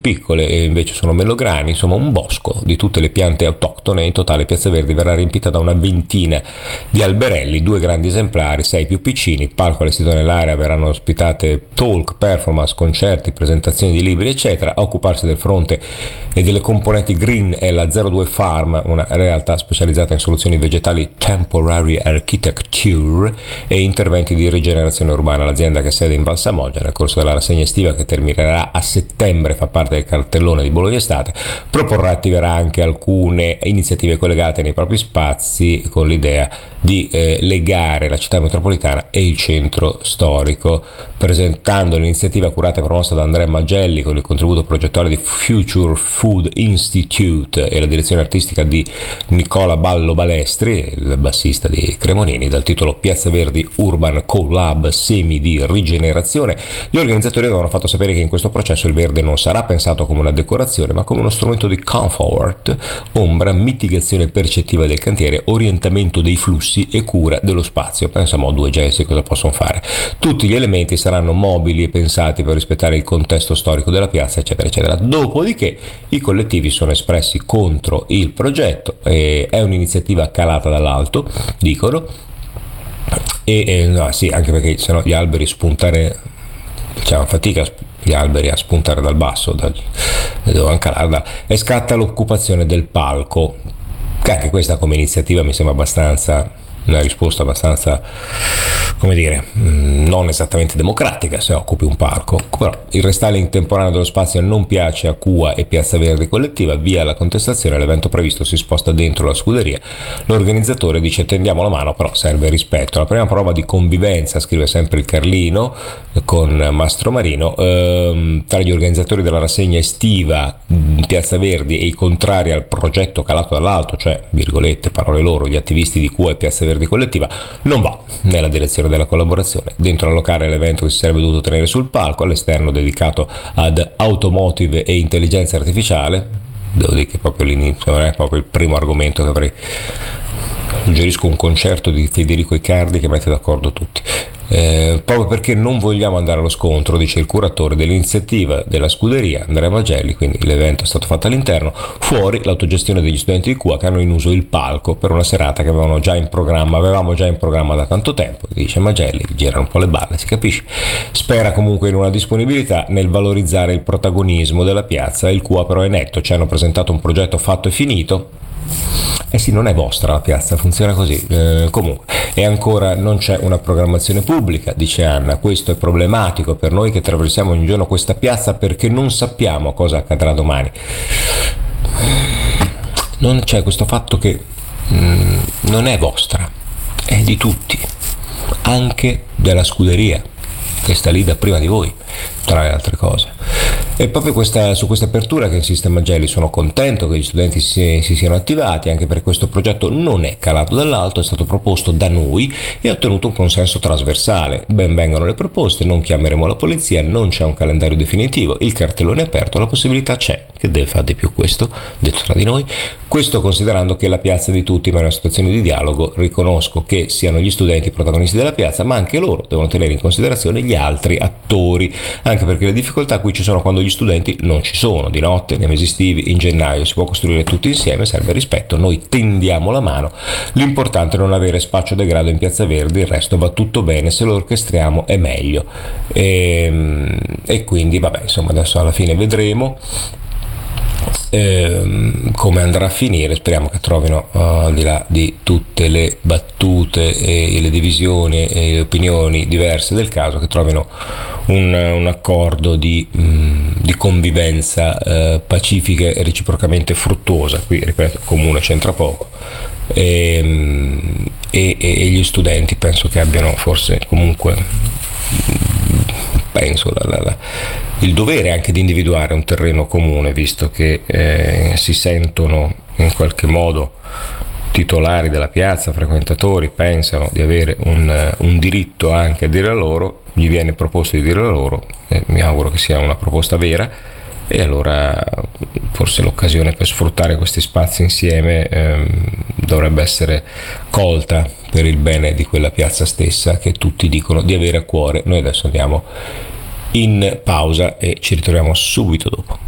piccole e invece sono melograni, insomma un bosco di tutte le piante autoctone. In totale Piazza Verdi verrà riempita da una ventina di alberelli, 2 grandi esemplari, 6 più piccini. Il palco allestito nell'area verranno ospitate talk, performance, concerti, presentazioni di libri eccetera. A occuparsi del fronte e delle componenti green è la 02 Farm, una realtà specializzata in soluzioni vegetali Temporary Architecture e interventi di rigenerazione urbana. L'azienda, che ha sede in Valsamoggia, nel corso della rassegna estiva che terminerà a settembre, fa parte del cartellone di Bologna Estate, proporrà e attiverà anche alcune iniziative collegate nei propri spazi con l'idea di legare la città metropolitana e il centro storico. Presentando l'iniziativa curata e promossa da Andrea Magelli con il contributo progettuale di Future Food Institute e la direzione artistica di Nicola Ballo Balestri, il bassista di Cremonini, dal titolo Piazza Verdi Urban Collab Semi di Rigenerazione, gli organizzatori avevano fatto sapere che in questo processo il verde non sarà pensato come una decorazione ma come uno strumento di comfort, ombra, mitigazione percettiva del cantiere, orientamento dei flussi e cura dello spazio. Pensiamo a 2 gessi cosa possono fare. Tutti gli elementi saranno mobili e pensati per rispettare il contesto storico della piazza eccetera eccetera. Dopodiché i collettivi sono espressi contro il progetto, è un'iniziativa calata dall'alto, dicono, no, sì, anche perché sennò gli alberi facciamo fatica gli alberi a spuntare dal basso, dove calare, e scatta l'occupazione del palco, che anche questa come iniziativa mi sembra una risposta abbastanza, come dire, non esattamente democratica se occupi un parco. Però il restyling temporaneo dello spazio non piace a CUA e Piazza Verdi Collettiva, via la contestazione, l'evento previsto si sposta dentro la scuderia. L'organizzatore dice tendiamo la mano, però serve rispetto. La prima prova di convivenza, scrive sempre il Carlino con Mastro Marino, tra gli organizzatori della rassegna estiva Piazza Verdi e i contrari al progetto calato dall'alto, cioè virgolette, parole loro, gli attivisti di CUA e Piazza Verdi Collettiva, non va nella direzione della collaborazione. Dentro al locale l'evento che si sarebbe dovuto tenere sul palco, all'esterno dedicato ad automotive e intelligenza artificiale. Devo dire che proprio l'inizio non è proprio il primo argomento che avrei. Suggerisco un concerto di Federico Icardi che mette d'accordo tutti. Proprio perché non vogliamo andare allo scontro, dice il curatore dell'iniziativa della scuderia Andrea Magelli, quindi l'evento è stato fatto all'interno, fuori l'autogestione degli studenti di CUA che hanno in uso il palco per una serata che avevamo già in programma da tanto tempo, dice Magelli, girano un po' le balle, si capisce. Spera comunque in una disponibilità nel valorizzare il protagonismo della piazza. Il CUA però è netto, ci hanno presentato un progetto fatto e finito. Sì, non è vostra la piazza, funziona così. Comunque, e ancora non c'è una programmazione pubblica, dice Anna. Questo è problematico per noi che attraversiamo ogni giorno questa piazza perché non sappiamo cosa accadrà domani. Non c'è questo fatto che non è vostra, è di tutti, anche della scuderia che sta lì da prima di voi, tra le altre cose. E proprio su questa apertura che insiste Magelli, sono contento che gli studenti si siano attivati, anche perché questo progetto non è calato dall'alto, è stato proposto da noi e ha ottenuto un consenso trasversale. Ben vengano le proposte, non chiameremo la polizia, non c'è un calendario definitivo, il cartellone è aperto, la possibilità c'è. Che deve fare di più questo, detto tra di noi? Questo considerando che la piazza è di tutti, ma è una situazione di dialogo. Riconosco che siano gli studenti i protagonisti della piazza, ma anche loro devono tenere in considerazione gli altri attori, anche perché le difficoltà qui ci sono quando gli studenti non ci sono, di notte, nei mesi estivi, in gennaio, si può costruire tutti insieme, serve rispetto, noi tendiamo la mano, l'importante è non avere spaccio degrado in Piazza Verdi, il resto va tutto bene, se lo orchestriamo è meglio. E quindi vabbè, insomma, adesso alla fine vedremo come andrà a finire. Speriamo che trovino, al di là di tutte le battute e le divisioni e le opinioni diverse del caso, che trovino un accordo di convivenza pacifica e reciprocamente fruttuosa. Qui, ripeto, comune c'entra poco, e gli studenti penso che abbiano forse comunque il dovere anche di individuare un terreno comune, visto che si sentono in qualche modo titolari della piazza, frequentatori, pensano di avere un diritto anche a dire la loro, gli viene proposto di dire la loro, mi auguro che sia una proposta vera, e allora forse l'occasione per sfruttare questi spazi insieme dovrebbe essere colta per il bene di quella piazza stessa che tutti dicono di avere a cuore. Noi adesso andiamo in pausa e ci ritroviamo subito dopo.